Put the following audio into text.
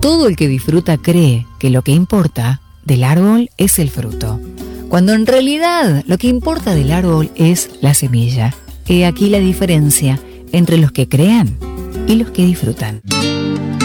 Todo el que disfruta cree que lo que importa del árbol es el fruto, cuando en realidad lo que importa del árbol es la semilla. He aquí la diferencia entre los que crean y los que disfrutan.